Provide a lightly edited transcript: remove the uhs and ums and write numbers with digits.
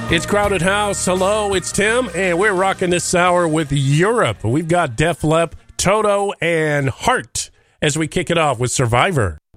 It's Crowded House. Hello, it's Tim, and we're rocking this hour with Europe. We've got Def Leppard, Toto, and Heart as we kick it off with Survivor.